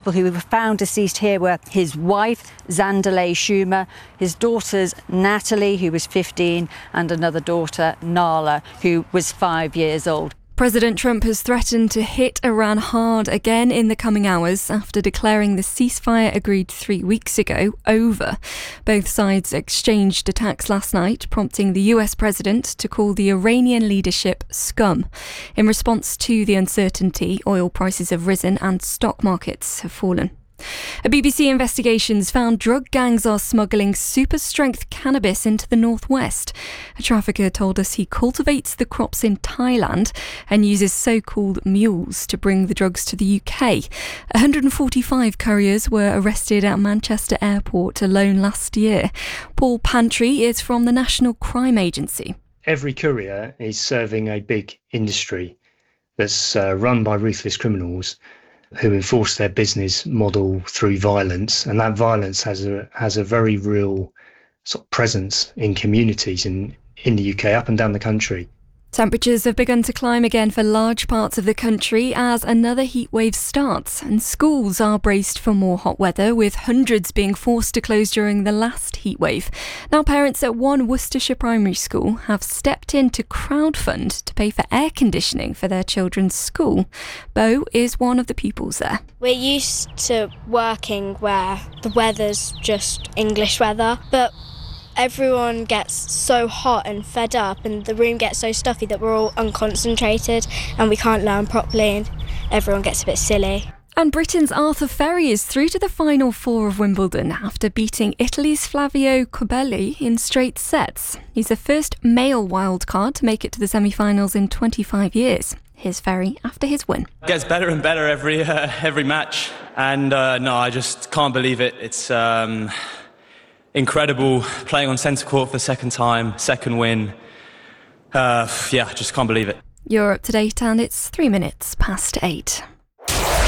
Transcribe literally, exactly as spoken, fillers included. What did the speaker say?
people who were found deceased here were his wife, Zandalay Schumer, his daughters, Natalie, who was fifteen, and another daughter, Nala, who was five years old. President Trump has threatened to hit Iran hard again in the coming hours after declaring the ceasefire agreed three weeks ago over. Both sides exchanged attacks last night, prompting the U S president to call the Iranian leadership scum. In response to the uncertainty, oil prices have risen and stock markets have fallen. A B B C investigation's found drug gangs are smuggling super-strength cannabis into the northwest. A trafficker told us he cultivates the crops in Thailand and uses so-called mules to bring the drugs to the U K. one hundred forty-five couriers were arrested at Manchester Airport alone last year. Paul Pantry is from the National Crime Agency. Every courier is serving a big industry that's uh, run by ruthless criminals who enforce their business model through violence, and that violence has a has a very real sort of presence in communities in, in the U K, up and down the country. Temperatures have begun to climb again for large parts of the country as another heatwave starts, and schools are braced for more hot weather, with hundreds being forced to close during the last heatwave. Now, parents at one Worcestershire primary school have stepped in to crowdfund to pay for air conditioning for their children's school. Bo is one of the pupils there. We're used to working where the weather's just English weather, but everyone gets so hot and fed up and the room gets so stuffy that we're all unconcentrated and we can't learn properly and everyone gets a bit silly. And Britain's Arthur Ferry is through to the final four of Wimbledon after beating Italy's Flavio Cobolli in straight sets. He's the first male wildcard to make it to the semi-finals in twenty-five years. Here's Ferry after his win. It gets better and better every uh, every match, and uh, no, I just can't believe it. It's um, incredible playing on centre court for the second time, second win. Uh, yeah, just can't believe it. You're up to date and it's three minutes past eight.